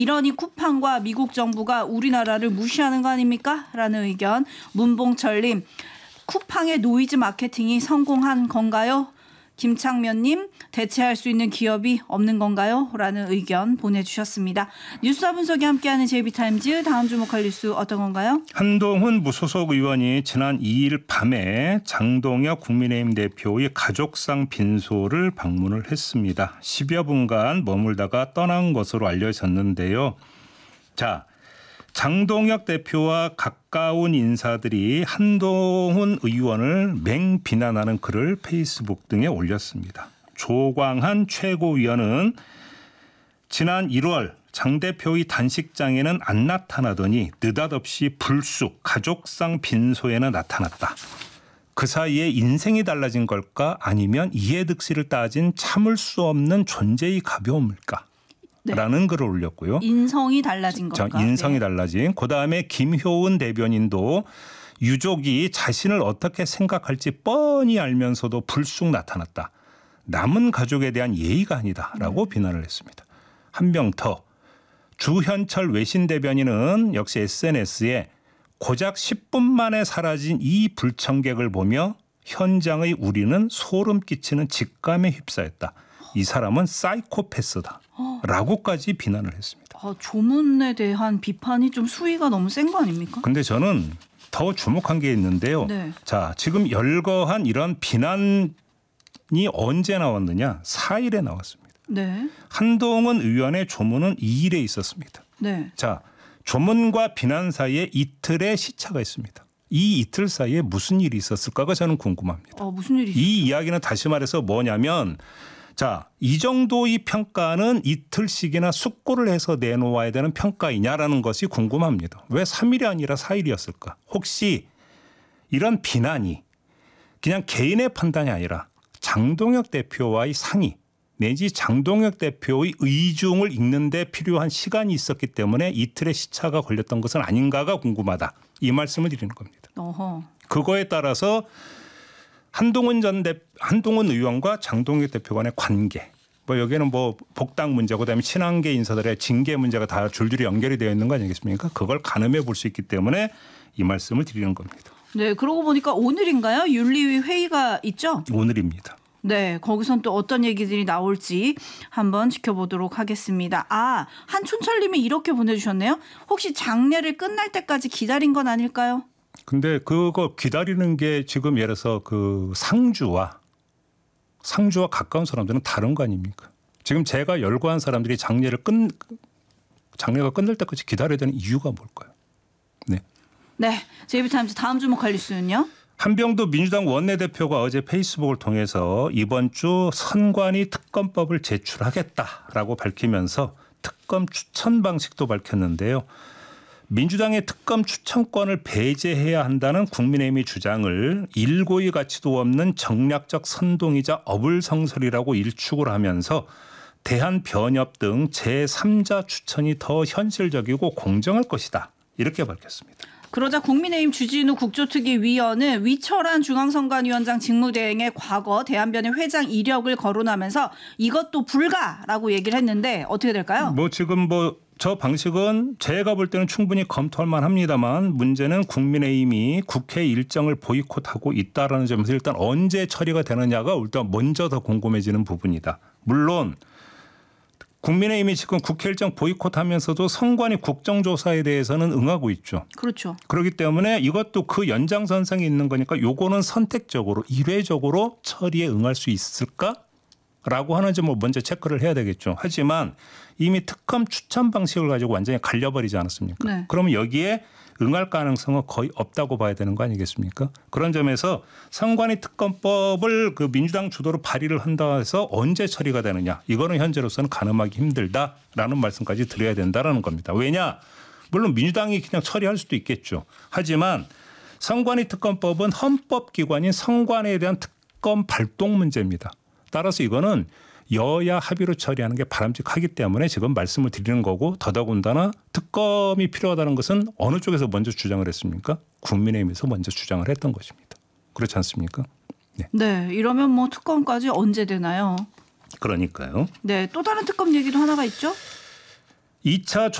이러니 쿠팡과 미국 정부가 우리나라를 무시하는 거 아닙니까? 라는 의견. 문봉철님, 쿠팡의 노이즈 마케팅이 성공한 건가요? 김창면님, 대체할 수 있는 기업이 없는 건가요? 라는 의견 보내주셨습니다. 뉴스와 분석이 함께하는 JB타임즈, 다음 주목할 뉴스 어떤 건가요? 한동훈 무소속 의원이 지난 2일 밤에 장동혁 국민의힘 대표의 가족상 빈소를 방문을 했습니다. 10여 분간 머물다가 떠난 것으로 알려졌는데요. 자, 장동혁 대표와 가까운 인사들이 한동훈 의원을 맹비난하는 글을 페이스북 등에 올렸습니다. 조광한 최고위원은 지난 1월 장 대표의 단식장에는 안 나타나더니 느닷없이 불쑥 가족상 빈소에는 나타났다. 그 사이에 인생이 달라진 걸까? 아니면 이해득실을 따진 참을 수 없는 존재의 가벼움일까? 네. 라는 글을 올렸고요. 인성이 달라진 걸까? 인성이 달라진. 그다음에 김효은 대변인도 유족이 자신을 어떻게 생각할지 뻔히 알면서도 불쑥 나타났다. 남은 가족에 대한 예의가 아니다라고 비난을 했습니다. 한 명 더. 주현철 외신 대변인은 역시 SNS에 고작 10분 만에 사라진 이 불청객을 보며 현장의 우리는 소름 끼치는 직감에 휩싸였다. 이 사람은 사이코패스다. 라고까지 비난을 했습니다. 조문에 대한 비판이 좀 수위가 너무 센 거 아닙니까? 근데 저는 더 주목한 게 있는데요. 네. 자, 지금 열거한 이런 비난이 언제 나왔느냐? 4일에 나왔습니다. 네. 한동훈 의원의 조문은 2일에 있었습니다. 네. 자, 조문과 비난 사이에 이틀의 시차가 있습니다. 이 이틀 사이에 무슨 일이 있었을까가 저는 궁금합니다. 무슨 일이 있었어요? 이 이야기는 다시 말해서 뭐냐면, 자, 이 정도의 평가는 이틀씩이나 숙고를 해서 내놓아야 되는 평가이냐라는 것이 궁금합니다. 왜 3일이 아니라 4일이었을까? 혹시 이런 비난이 그냥 개인의 판단이 아니라 장동혁 대표와의 상의 내지 장동혁 대표의 의중을 읽는 데 필요한 시간이 있었기 때문에 이틀의 시차가 걸렸던 것은 아닌가가 궁금하다. 이 말씀을 드리는 겁니다. 어허. 그거에 따라서 한동훈 의원과 장동혁 대표 간의 관계, 여기에는 복당 문제, 그다음에 친한계 인사들의 징계 문제가 다 줄줄이 연결이 되어 있는 거 아니겠습니까? 그걸 가늠해 볼 수 있기 때문에 이 말씀을 드리는 겁니다. 네, 그러고 보니까 오늘인가요? 윤리위 회의가 있죠? 오늘입니다. 네, 거기선 또 어떤 얘기들이 나올지 한번 지켜보도록 하겠습니다. 한춘철님이 이렇게 보내주셨네요. 혹시 장례를 끝날 때까지 기다린 건 아닐까요? 근데 그거 기다리는 게 지금 예를 들어서 그 상주와 가까운 사람들은 다른 거 아닙니까? 지금 제가 열거한 사람들이 장례가 끝날 때까지 기다려야 되는 이유가 뭘까요? 네, JB타임즈 다음 주목할 뉴스는요? 한병도 민주당 원내대표가 어제 페이스북을 통해서 이번 주 선관위 특검법을 제출하겠다라고 밝히면서 특검 추천 방식도 밝혔는데요. 민주당의 특검 추천권을 배제해야 한다는 국민의힘의 주장을 일고의 가치도 없는 정략적 선동이자 어불성설이라고 일축을 하면서 대한변협 등 제3자 추천이 더 현실적이고 공정할 것이다. 이렇게 밝혔습니다. 그러자 국민의힘 주진우 국조특위위원은 위철한 중앙선관위원장 직무대행에 과거 대한변협 회장 이력을 거론하면서 이것도 불가라고 얘기를 했는데 어떻게 될까요? 지금 저 방식은 제가 볼 때는 충분히 검토할 만합니다만 문제는 국민의힘이 국회 일정을 보이콧하고 있다라는 점에서 일단 언제 처리가 되느냐가 일단 먼저 더 궁금해지는 부분이다. 물론 국민의힘이 지금 국회 일정 보이콧하면서도 선관위 국정조사에 대해서는 응하고 있죠. 그렇죠. 그렇기 때문에 이것도 그 연장선상에 있는 거니까 요거는 선택적으로 이례적으로 처리에 응할 수 있을까라고 하는 점을 먼저 체크를 해야 되겠죠. 하지만 이미 특검 추천 방식을 가지고 완전히 갈려버리지 않았습니까? 네. 그러면 여기에 응할 가능성은 거의 없다고 봐야 되는 거 아니겠습니까? 그런 점에서 선관위 특검법을 그 민주당 주도로 발의를 한다 해서 언제 처리가 되느냐. 이거는 현재로서는 가늠하기 힘들다라는 말씀까지 드려야 된다라는 겁니다. 왜냐? 물론 민주당이 그냥 처리할 수도 있겠죠. 하지만 선관위 특검법은 헌법기관인 선관위에 대한 특검 발동 문제입니다. 따라서 이거는 여야 합의로 처리하는 게 바람직하기 때문에 지금 말씀을 드리는 거고 더더군다나 특검이 필요하다는 것은 어느 쪽에서 먼저 주장을 했습니까? 국민의힘에서 먼저 주장을 했던 것입니다. 그렇지 않습니까? 네, 이러면 특검까지 언제 되나요? 그러니까요. 네, 또 다른 특검 얘기도 하나가 있죠? 2차